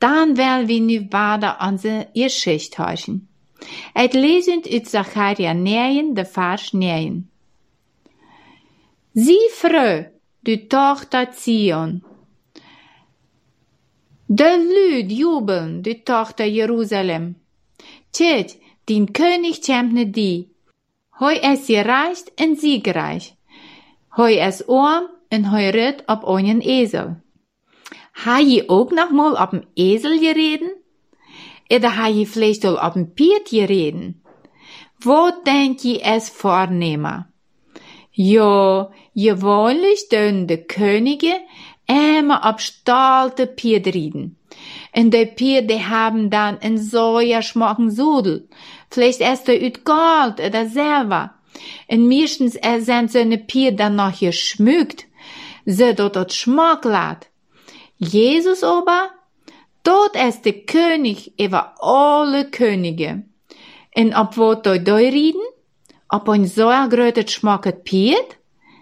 Dan wel we nu verder onze Geschichte hören. Het lezend uit Zacharia 9, de vers 9. Zie freu, du Tochter Zion. De Lüd jubeln, du Tochter Jerusalem. Tjet, din König kämpt ne die. Hoi es gereicht en siegreich. Hoi es arm en hoi ritt op einen Esel. Ha je ook nog mal op een Esel gereden? Oder ha je vielleicht al op een Piet gereden? Wat denk je es vornehmer? Ja, gewoonlijk doen de Könige immer op stalte Piet rieden. En de Piet, die haben dann een zoja schmocken Sudel. Vielleicht erst uit Gold oder Silber. En meistens sind seine Piet dann noch geschmückt, so dat Schmuck laat. Jesus aber, dort ist der König über alle Könige. En op wat doi rieden? Op een zo'n grote schmacket Piet?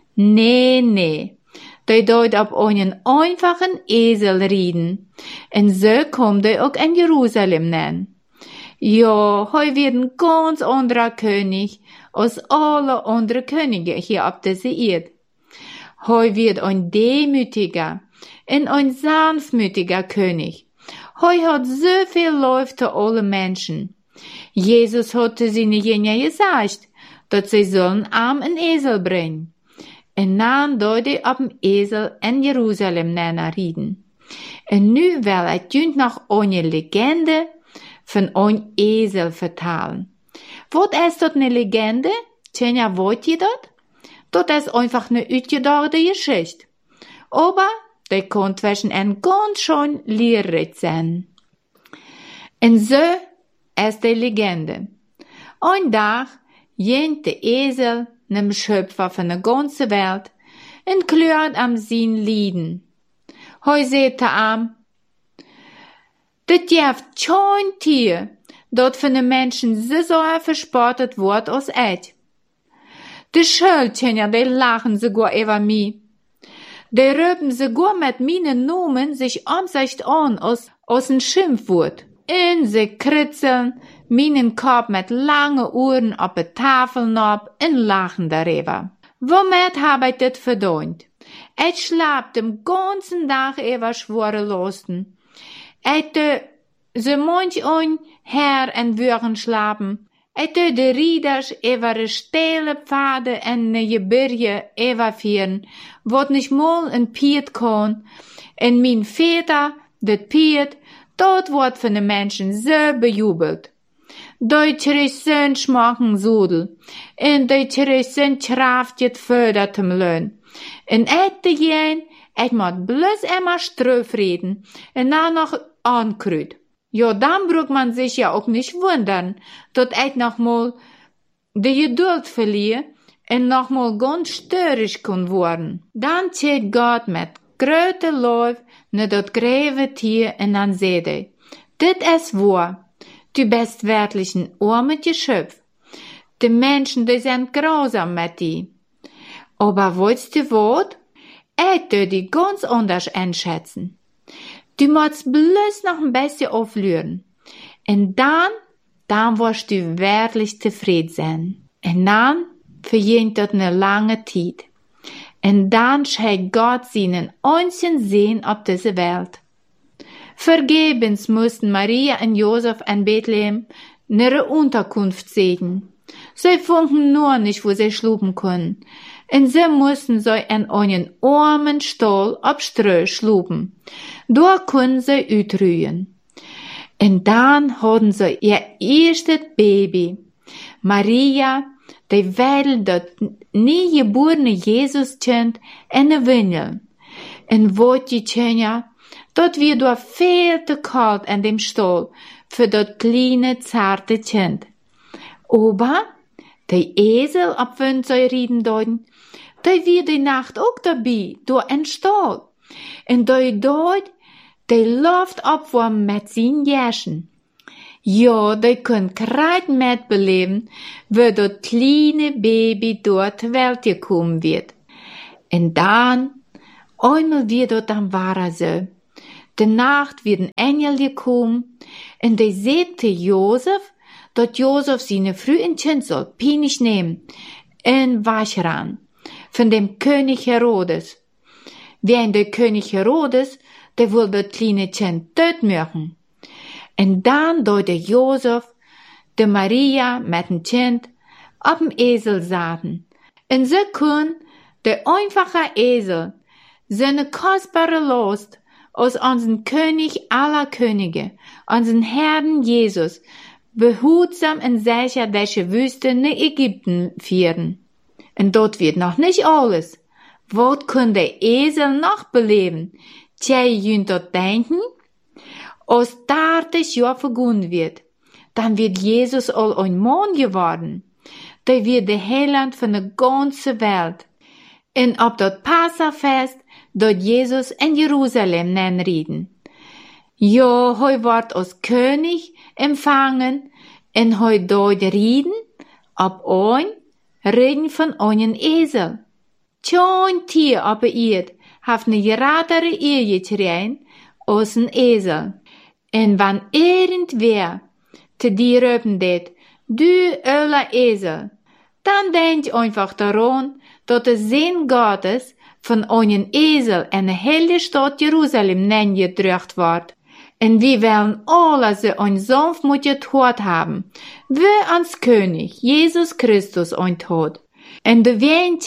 Nee. Doi doit op einen einfachen Esel rieden. En so kommt doi ook in Jerusalem nen. Ja, hoi wird ein ganz anderer König als alle andere Könige hier auf dieser Erde. Hoi wird ein demütiger und ein sanftmütiger König. Hoi hat so viel Lauf zu alle Menschen. Jesus hatte seine Jünger gesagt, dass sie sollen arm einen Esel bringen. En dan dood hij op een Esel in Jerusalem naar rieden. En nu wil het junt nog een legende van een Esel vertalen. Wat is dat een legende? Tja, weet je dat? Dat is einfach eine uitgedachte Geschichte. Aber die kann zwischen ein ganz schön lehrreich sein. En so ist die Legende. Ein Tag ging der Esel nem Schöpfer von der ganzen Welt en klört am sin Lieden. Hoi seht am, det jeft kein Tier, dat von den Menschen so verspottet wird als et. De Schöltjenja, die lachen sogar über mi. Die rüben sogar mit minen Nomen sich Ansicht an aus ein Schimpfwort. En sie kritzeln minen Kopf mit lange Uhren op de Tafel nab en lachen darüber. Womit hab ich dit verdient? Ich schlaap den ganzen Tag über schwere Losten. Ich so manch ein Herr en Würgen schlapen. Ich de Rieders über de stele Pfade en de Gebirge überführen, wat nicht mal ein Piet kann. En mein Vater, det Piet, dort wordt von den Menschen so bejubelt. Deutsche sind schmacken Sudel, en Deutsche sind kraftjet fördertem Löhn. En ette jen, et moet bloß immer ströf reden, en dann noch ankrüt. Ja, dann braucht man sich ja auch nicht wundern, dat et noch mal de Geduld verliert, en noch mal ganz störrisch kann worden. Dann zählt Gott mit grote Lauf ne dat greve Tier en dan zei hij, dit is wahr. Du bist wirklich ein armes Geschöpf. Die Menschen, die sind grausam mit dir. Aber weißt du was? Ich tue die ganz anders einschätzen. Du musst bloß noch ein bisschen auflüren. Und dann wirst du wirklich zufrieden sein. Und dann vergeht das eine lange Zeit. Und dann schenkt Gott seinen einzigen Sinn auf diese Welt. Vergebens mussten Maria und Josef in Bethlehem ihre Unterkunft sägen. Sie fanden nur nicht, wo sie schlupen können. Und sie mussten sie in einen armen Stall auf Streu schlupen. Dort können sie utrühen. Und dann hatten sie ihr erstes Baby. Maria, die wedelt das nie geborene Jesuskind in de Windel. Und wat die Tjenja, dat wird door viel te kalt in dem Stall für dat kleine, zarte Kind. Aber der Esel, auf wen sie reden deuten, der wird die Nacht auch dabei, door in Stall. Und der dort, der läuft abwarm mit seinen Jäschen. Ja, der kann grad mitbeleben, wo dat kleine Baby dort zur Welt gekommen wird. Und dann, einmal wird dort am Wahrer so. De Nacht wird ein Engel gekommen, und der sagte Josef, dat Josef seine frühen Kind soll pinisch nehmen, in Waschran, von dem König Herodes. Während der König Herodes, der wollte das kleine Kind tot machen. Und dann deute Josef, de Maria mit dem Kind, auf dem Esel saßen. Und so kun der einfache Esel seine kostbare Last aus unseren König aller Könige, unseren Herrn Jesus, behutsam in sicher durch Wüste nach Ägypten führen. Und dort wird noch nicht alles. Was kann der Esel noch beleben? Tja, jünt dort denken? Als 30 Jahre vergangen wird, dann wird Jesus all ein Mann geworden. Der wird der Heiland von der ganzen Welt. Und ob das Passafest, dort Jesus in Jerusalem reden. Ja, heu wird als König empfangen, und heu dort reden, ob reden von einen Esel. Kein Tier auf der Erde hat eine geradere Ehe getrien als ein Esel. Und wenn irgendwer te dir röpen det, du öller Esel, dann denk einfach daran, dass der Sinn Gottes von einem Esel in der helle Stadt Jerusalem gedrückt wird. Und wir wollen alle so ein Sanftmut getort haben, wie ans König Jesus Christus ein Tod. Und du weißt,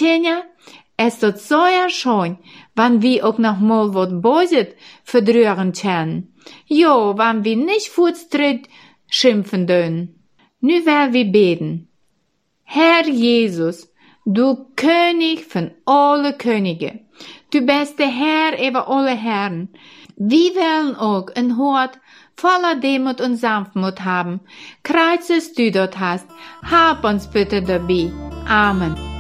es ist so schön, wenn wir auch noch mal was Böses verdrücken können. Ja, wenn wir nicht Fußtritt schimpfen dürfen. Nu wollen wir beten. Herr Jesus, du König von alle Könige, du bist der Herr über alle Herren. Wir wollen auch ein Hort voller Demut und Sanftmut haben. Kreuzes du dort hast, hab uns bitte dabei. Amen.